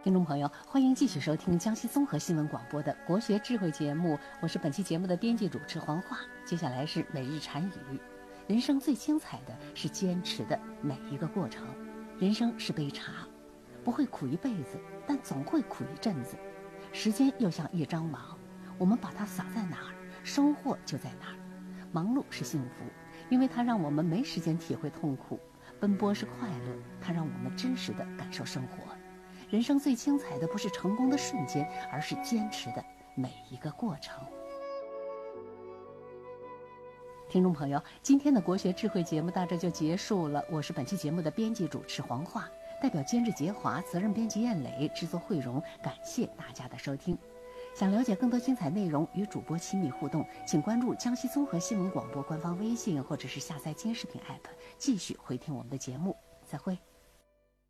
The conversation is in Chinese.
听众朋友，欢迎继续收听江西综合新闻广播的国学智慧节目，我是本期节目的编辑主持黄华。接下来是每日禅语。人生最精彩的是坚持的每一个过程。人生是杯茶，不会苦一辈子，但总会苦一阵子。时间又像一张网，我们把它撒在哪儿，收获就在哪儿。忙碌是幸福，因为它让我们没时间体会痛苦；奔波是快乐，它让我们真实地感受生活。人生最精彩的不是成功的瞬间，而是坚持的每一个过程。听众朋友，今天的国学智慧节目到这就结束了。我是本期节目的编辑主持黄华，代表监制杰华、责任编辑燕磊、制作慧荣，感谢大家的收听。想了解更多精彩内容，与主播亲密互动，请关注江西综合新闻广播官方微信，或者是下载监视频 App， 继续回听我们的节目。再会。